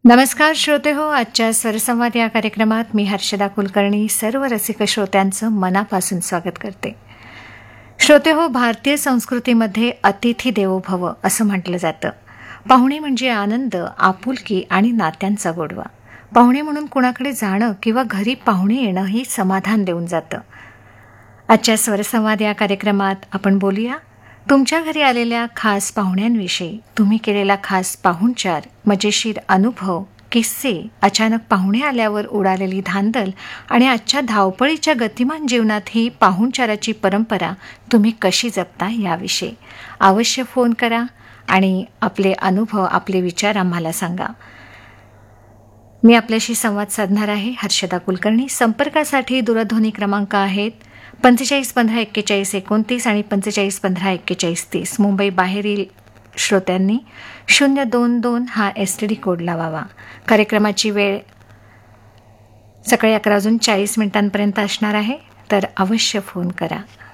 नमस्कार श्रोते हो, आजच्या स्वरसंवाद या कार्यक्रमात मी हर्षदा कुलकर्णी सर्व रसिक श्रोत्यांचं मनापासून स्वागत करते. श्रोते हो, भारतीय संस्कृतीमध्ये अतिथी देवो भव असं म्हटलं जातं. पाहुणे म्हणजे आनंद, आपुलकी आणि नात्यांचा गोडवा. पाहुणे म्हणून कुणाकडे जाणं किंवा घरी पाहुणे येणं ही समाधान देऊन जातं. आजच्या स्वरसंवाद या कार्यक्रमात आपण बोलूया तुमच्या घरी आलेल्या खास पाहुण्यांविषयी. तुम्ही केलेला खास पाहुणचार, मजेशीर अनुभव, किस्से, अचानक पाहुणे आल्यावर उडालेली धांदल आणि आजच्या धावपळीच्या गतिमान जीवनात ही पाहुणचाराची परंपरा तुम्ही कशी जपता याविषयी अवश्य फोन करा आणि आपले अनुभव, आपले विचार आम्हाला सांगा. मी आपल्याशी संवाद साधणार आहे, हर्षदा कुलकर्णी. संपर्कासाठी दूरध्वनी क्रमांक आहेत 45 15 41 29 आणि 45 15 41 30. मुंबई बाहेरील श्रोत्यांनी 022 हा STD कोड लावावा. कार्यक्रमाची वेळ सकाळी 11:40 असणार आहे, तर अवश्य फोन करा.